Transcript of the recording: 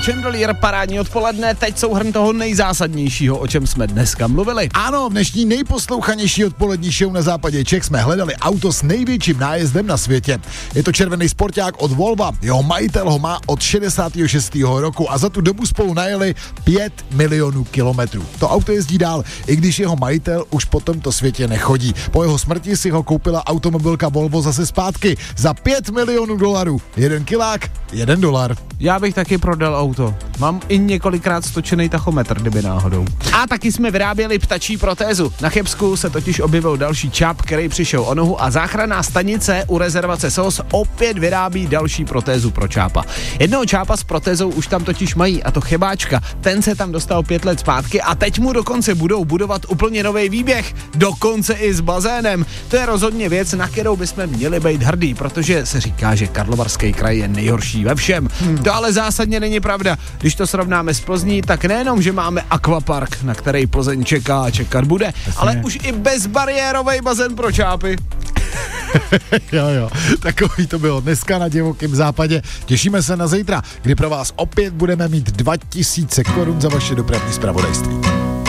Chandelier, parádní odpoledne, teď souhrn toho nejzásadnějšího, o čem jsme dneska mluvili. Ano, v dnešní nejposlouchanější odpolední show na západě Čech jsme hledali auto s největším nájezdem na světě. Je to červený sporták od Volva, jeho majitel ho má od 66. roku a za tu dobu spolu najeli 5 milionů kilometrů. To auto jezdí dál, i když jeho majitel už po tomto světě nechodí. Po jeho smrti si ho koupila automobilka Volvo zase zpátky za 5 milionů dolarů. 1 kilák, $1. Já bych taky prodal auto. Mám i několikrát stočený tachometr, kdyby náhodou. A taky jsme vyráběli ptačí protézu. Na Chebsku se totiž objevil další čap, který přišel o nohu a záchranná stanice u rezervace SOS opět vyrábí další protézu pro čápa. Jednoho čápa s protézou už tam totiž mají, a to Chebáčka. Ten se tam dostal 5 let zpátky a teď mu dokonce budou budovat úplně nový výběh, dokonce i s bazénem. To je rozhodně věc, na kterou bychom měli být hrdí, protože se říká, že Karlovarský kraj je nejhorší ve všem. To ale zásadně není pravda. Když to srovnáme s Plzní, tak nejenom, že máme akvapark, na který Plzeň čeká a čekat bude, ale už i bezbariérový bazén pro čápy. Jo, takový to bylo dneska na Divokém západě. Těšíme se na zítra, kdy pro vás opět budeme mít 2000 korun za vaše dopravní zpravodajství.